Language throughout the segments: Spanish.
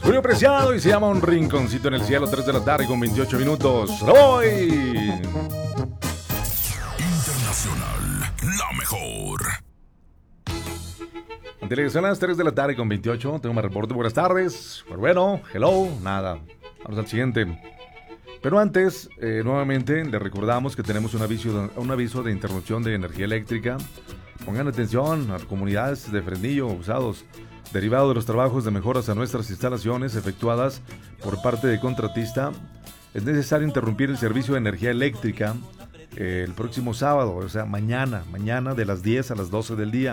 Julio Preciado y se llama Un Rinconcito en el Cielo, 3 de la tarde con 28 minutos. ¡Voy! Internacional, la mejor. Son las 3 de la tarde con 28. Tengo un reporte. Buenas tardes. Pero bueno, hello, nada. Vamos al siguiente. Pero antes, nuevamente, les recordamos que tenemos un aviso de interrupción de energía eléctrica. Pongan atención a las comunidades de Fresnillo usados, derivado de los trabajos de mejoras a nuestras instalaciones efectuadas por parte de contratista. Es necesario interrumpir el servicio de energía eléctrica el próximo sábado, o sea, mañana de las 10 a las 12 del día.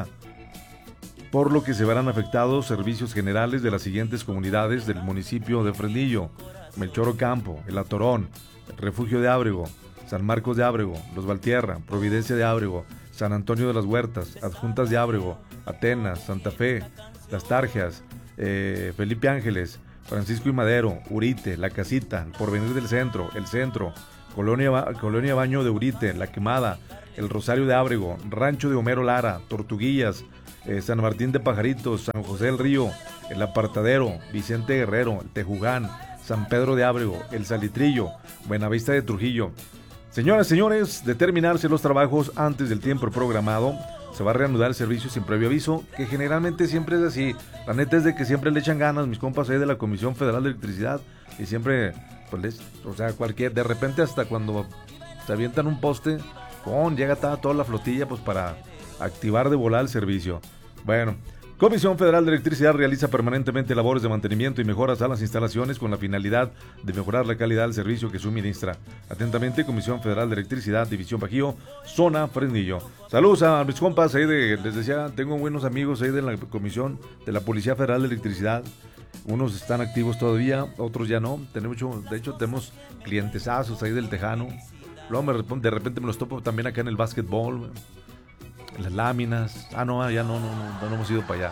Por lo que se verán afectados servicios generales de las siguientes comunidades del municipio de Fresnillo: Melchor Ocampo, El Atorón, Refugio de Ábrego, San Marcos de Ábrego, Los Valtierra, Providencia de Ábrego, San Antonio de las Huertas, Adjuntas de Ábrego, Atenas, Santa Fe, Las Tarjas, Felipe Ángeles, Francisco y Madero, Urite, La Casita, El Porvenir del Centro, El Centro, Colonia Baño de Urite, La Quemada, El Rosario de Ábrego, Rancho de Homero Lara, Tortuguillas, San Martín de Pajaritos, San José del Río, El Apartadero, Vicente Guerrero, El Tejugán, San Pedro de Ábrego, El Salitrillo, Buenavista de Trujillo. Señoras y señores, de terminarse los trabajos antes del tiempo programado, se va a reanudar el servicio sin previo aviso, que generalmente siempre es así. La neta es de que siempre le echan ganas mis compas ahí de la Comisión Federal de Electricidad, y siempre, pues, de repente hasta cuando se avientan un poste, llega toda la flotilla, pues, para activar de volada el servicio. Bueno, Comisión Federal de Electricidad realiza permanentemente labores de mantenimiento y mejoras a las instalaciones con la finalidad de mejorar la calidad del servicio que suministra. Atentamente, Comisión Federal de Electricidad, División Bajío, Zona Fresnillo. Saludos a mis compas ahí les decía, tengo buenos amigos ahí de la Comisión de la Policía Federal de Electricidad. Unos están activos todavía, otros ya no. De hecho, tenemos clientesazos ahí del Tejano. Luego de repente me los topo también acá en el básquetbol, las láminas. Ya no hemos ido para allá.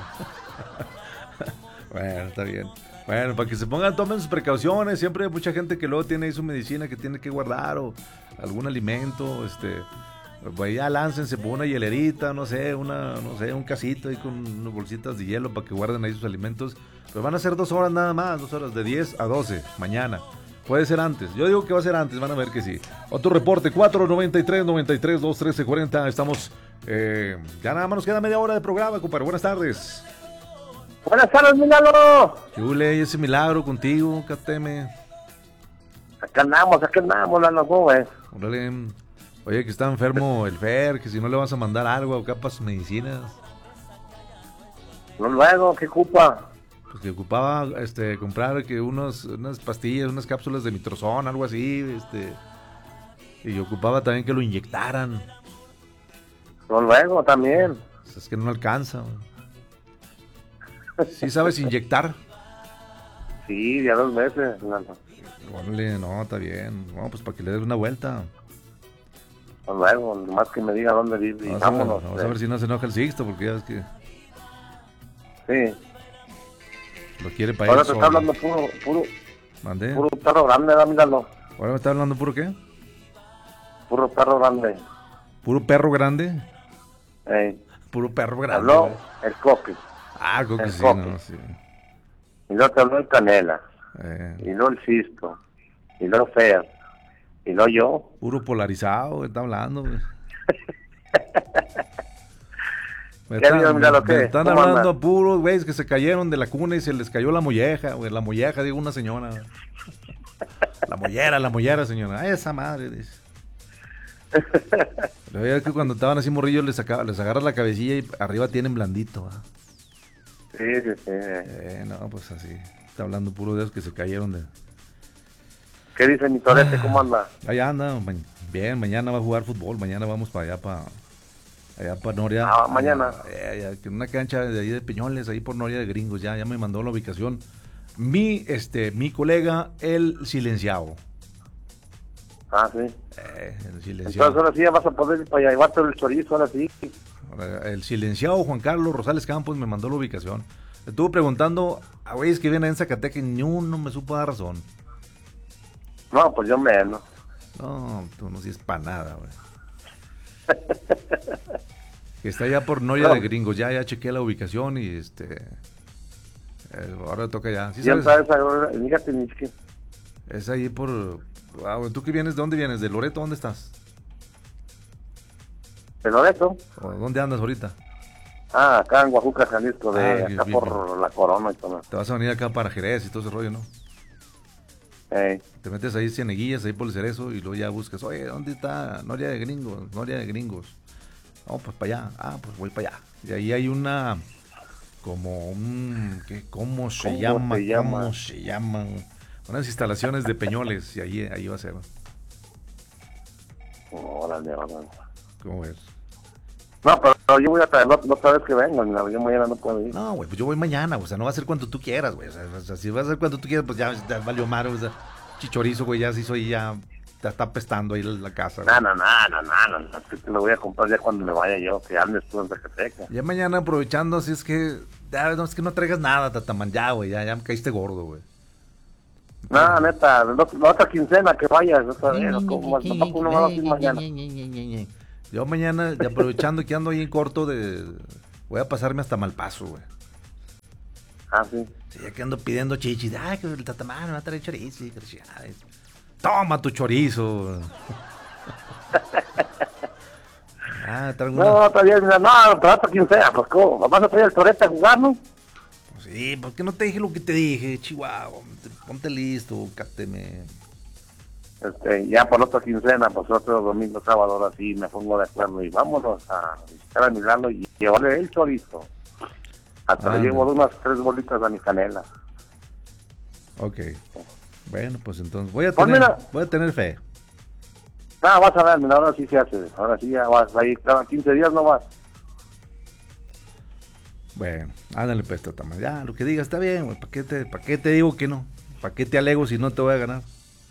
Bueno, está bien. Bueno, para que se tomen sus precauciones. Siempre hay mucha gente que luego tiene ahí su medicina que tiene que guardar, o algún alimento, pues ya láncense por una hielerita, un casito ahí con unas bolsitas de hielo para que guarden ahí sus alimentos. Pero van a ser 2 horas nada más, 2 horas, de 10 a 12 mañana. Puede ser antes, yo digo que va a ser antes, van a ver que sí. Otro reporte, 493-93-213-40. Estamos, ya nada más nos queda media hora de programa, compadre. Buenas tardes. Buenas tardes, Milagro. ¿Qué huele ese milagro contigo, KTM? Acá andamos, la güey. Órale. Oye, que está enfermo el Fer, que si no le vas a mandar algo acá para sus medicinas. No, luego, ¿qué ocupa? Pues que ocupaba comprar que unas pastillas, unas cápsulas de Mitrozón, algo así, y ocupaba también que lo inyectaran. No, luego también. Pues es que no alcanza. ¿Sí sabes inyectar? Sí, ya 2 veces. Órale, no, está bien. No, pues para que le des una vuelta. No, luego, nomás que me diga dónde vive y vámonos. Vamos a ver si no se enoja el Sixto, porque ya es que... Sí. Lo quiere para ahora él te solo. está hablando puro... ¿Mandé? Puro perro grande, míralo. ¿Ahora me está hablando puro qué? Puro perro grande. ¿Puro perro grande? Puro perro grande. Habló el Coqui. Creo que sí, Coqui. no, sí. Y luego te habló el Canela. Y luego el Cisco. Y luego Fer. Y luego yo. Puro polarizado, está hablando, güey. Me están hablando a puros güeyes que se cayeron de la cuna y se les cayó la molleja, güey. La molleja, digo, una señora. La mollera, señora. Esa madre, dice. La verdad es que cuando estaban así morrillos les agarras la cabecilla y arriba tienen blandito, ¿verdad? Sí. No, pues así. Está hablando puro de esos que se cayeron de... ¿Qué dice mi torete? ¿Cómo anda? Allá anda, bien, mañana va a jugar fútbol, mañana vamos para allá, para Noria. Mañana. Una cancha de ahí de Peñoles, ahí por Noria de Gringos, ya me mandó la ubicación. Mi colega, el Silenciado. Sí. El Silenciado. Entonces ahora sí ya vas a poder ir para allá, llevarte el chorizo, ahora sí. El Silenciado, Juan Carlos Rosales Campos, me mandó la ubicación. Le estuve preguntando a güeyes que vienen en Zacatecas y ni uno me supo dar razón. No, pues yo menos. No, tú no sirves para nada, güey. Que está allá por Noria de Gringos, ya chequé la ubicación y Ahora toca ya. ¿Sí ¿Quién sabes? sabe esa? Fíjate, ni siquiera. Es ahí por... ¿Tú qué vienes? ¿De dónde vienes? ¿De Loreto? ¿Dónde estás? ¿De Loreto? ¿O dónde andas ahorita? Acá en Oaxaca, Jalisco, acá bien, por bien. la Corona y todo. Te vas a venir acá para Jerez y todo ese rollo, ¿no? Te metes ahí Cieneguillas, ahí por el Cerezo, y luego ya buscas, oye, ¿dónde está Noria de Gringos? Noria de Gringos. No, pues para allá. Pues voy para allá. Y ahí hay una... como un... ¿Cómo se llama? ¿Cómo se llaman? Unas instalaciones de Peñoles, y ahí va a ser. Órale. ¿Cómo ves? No, pero yo voy a traer, no sabes que vengo, yo mañana no puedo ir. No, güey, pues yo voy mañana, o sea, no va a ser cuando tú quieras, güey. O sea, si va a ser cuando tú quieras, pues ya valió madre, o sea, chichorizo, güey, ya se hizo ahí, ya está apestando ahí la casa, güey. No, te lo voy a comprar ya cuando me vaya yo, que andes tú en Zacatecas. Ya mañana aprovechando, así es que, es que no traigas nada, Tatamán, ya, güey, ya me caíste gordo, güey. No, neta, la otra quincena que vayas, tampoco no me vas a ir mañana. Yo mañana, ya aprovechando que ando ahí en corto, voy a pasarme hasta Malpaso, güey. Sí. Sí, ya que ando pidiendo chichis. Ay, que el Tatamán me va a traer chorizo. Toma tu chorizo. No, todavía, no, pero hasta quien sea, pues ¿cómo? ¿Vas a traer el torete a jugar, no? Pues sí, ¿por qué no te dije lo que te dije, Chihuahua? Ponte listo, cáteme. Ya por otra quincena, pues otro domingo, sábado, ahora sí me pongo de acuerdo y vámonos a visitar a Milano y llevarle el chorizo. Hasta le llevo unas 3 bolitas a mi canela. Ok. Bueno, pues entonces voy a tener fe. No, vas a ver, mira, ahora sí se hace. Ahora sí ya vas ahí, cada 15 días no vas. Bueno, ándale pues, Tatamán. Ya, lo que digas está bien, güey. ¿Para qué te digo que no? ¿Para qué te alego si no te voy a ganar?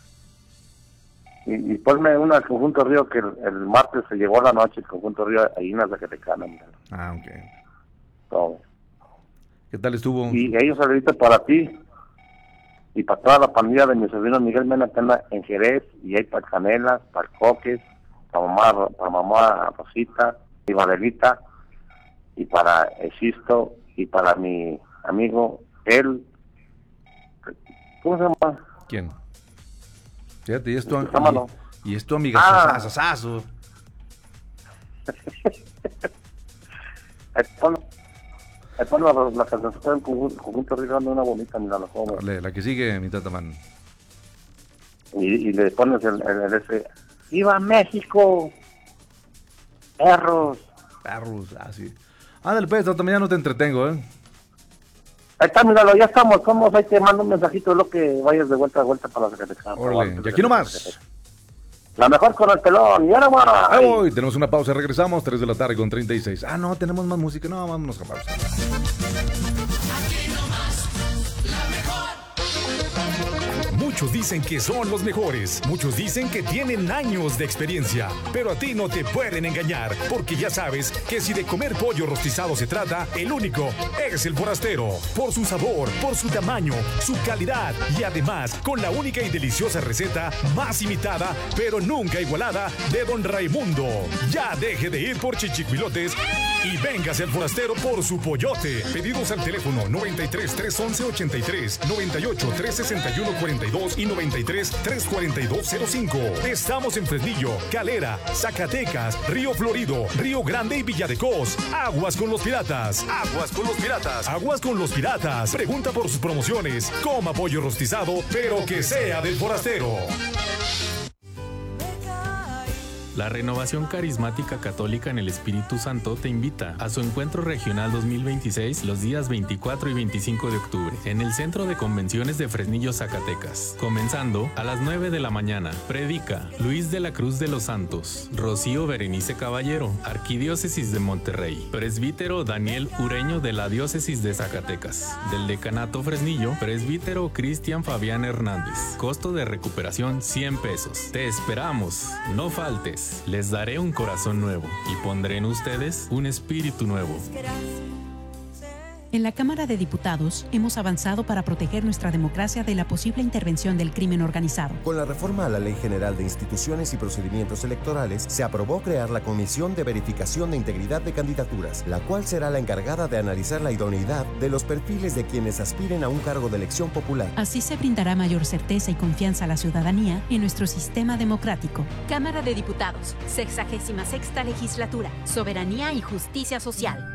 Y ponme una al Conjunto Río que el martes se llegó a la noche, el Conjunto Río, ahí en la Zacatecana. Ok. Todo. ¿Qué tal estuvo? Y ellos ahorita para ti y para toda la pandilla de mi sobrino Miguel Mena que anda en Jerez, y hay para Canelas, para Coques, para mamá Rosita y Vadelita, y para Existo, y para mi amigo, ¿cómo se llama? ¿Quién? Fíjate, y esto amiga sasazo. Ponle la canción del Conjunto Río, dando una bonita, mira, la que sigue, mi Tatamán. Y le pones el ese, ¡Viva México! ¡Perros! Sí. Ándale pues, Tatamán, ya no te entretengo, Ahí está, míralo, ya estamos, ahí te mando un mensajito de lo que vayas de vuelta a vuelta para la Zacatecana. Órale, y aquí nomás. La mejor con el pelón, y ahora más. Ahí voy, tenemos una pausa, regresamos, 3 de la tarde con 36. No, tenemos más música, no, vámonos a pausa. Muchos dicen que son los mejores, muchos dicen que tienen años de experiencia, pero a ti no te pueden engañar, porque ya sabes que si de comer pollo rostizado se trata, el único es el Forastero, por su sabor, por su tamaño, su calidad y además con la única y deliciosa receta más imitada, pero nunca igualada, de Don Raimundo. Ya deje de ir por chichicuilotes y véngase al Forastero por su pollote. Pedidos al teléfono 93 311 83, 98 361 42 y 93 342 05. Estamos en Fresnillo, Calera, Zacatecas, Río Florido, Río Grande y Villa de Cos. Aguas con los piratas. Aguas con los piratas. Aguas con los piratas. Pregunta por sus promociones. Coma pollo rostizado, pero que sea del Forastero. La Renovación Carismática Católica en el Espíritu Santo te invita a su encuentro regional 2026 los días 24 y 25 de octubre en el Centro de Convenciones de Fresnillo, Zacatecas. Comenzando a las 9 de la mañana. Predica Luis de la Cruz de los Santos, Rocío Berenice Caballero, Arquidiócesis de Monterrey, Presbítero Daniel Ureño de la Diócesis de Zacatecas. Del Decanato Fresnillo, Presbítero Cristian Fabián Hernández. Costo de recuperación 100 pesos. Te esperamos, no faltes. Les daré un corazón nuevo y pondré en ustedes un espíritu nuevo. En la Cámara de Diputados hemos avanzado para proteger nuestra democracia de la posible intervención del crimen organizado. Con la reforma a la Ley General de Instituciones y Procedimientos Electorales, se aprobó crear la Comisión de Verificación de Integridad de Candidaturas, la cual será la encargada de analizar la idoneidad de los perfiles de quienes aspiren a un cargo de elección popular. Así se brindará mayor certeza y confianza a la ciudadanía en nuestro sistema democrático. Cámara de Diputados, 66ª Legislatura, Soberanía y Justicia Social.